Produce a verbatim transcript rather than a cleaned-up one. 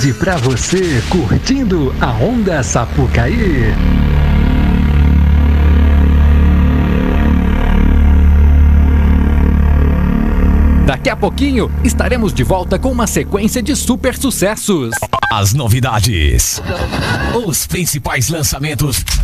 E pra você curtindo a Onda Sapucaí. Daqui a pouquinho estaremos de volta com uma sequência de super sucessos. As novidades, os principais lançamentos